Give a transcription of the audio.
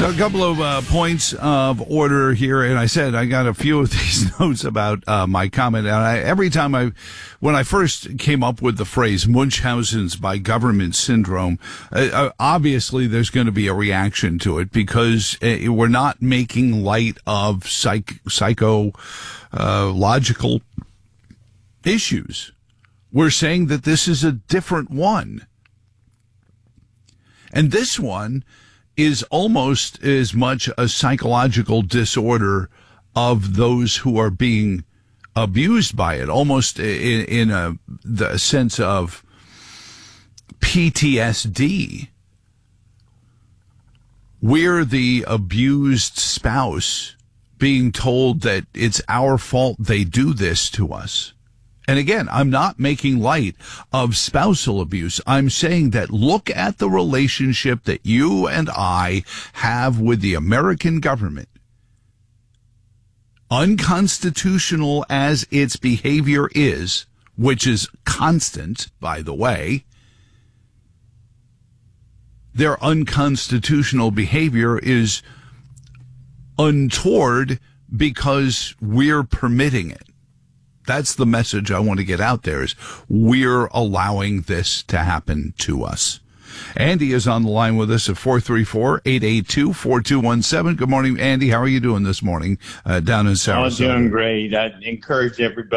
So a couple of points of order here, and I said I got a few of these notes about my comment. And when I first came up with the phrase Munchausen's by government syndrome, obviously there's going to be a reaction to it because we're not making light of psychological issues. We're saying that this is a different one. And this one is almost as much a psychological disorder of those who are being abused by it, almost in the sense of PTSD. We're the abused spouse being told that it's our fault they do this to us. And again, I'm not making light of spousal abuse. I'm saying that look at the relationship that you and I have with the American government. Unconstitutional as its behavior is, which is constant, by the way, their unconstitutional behavior is untoward because we're permitting it. That's the message I want to get out there is we're allowing this to happen to us. Andy is on the line with us at 434-882-4217. Good morning, Andy. How are you doing this morning down in Sarasota? I'm doing great. I encourage everybody